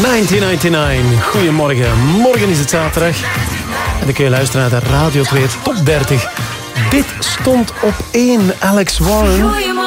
1999. Goedemorgen. Morgen is het zaterdag. En dan kun je luisteren naar de Radio 2 Top 30. Dit stond op 1, Alex Warren.